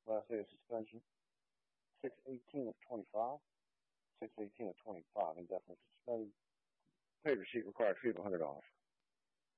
Last day of suspension, 6/18 of 25. 6/18 of 25, indefinitely suspended. Paid receipt required fee of $100.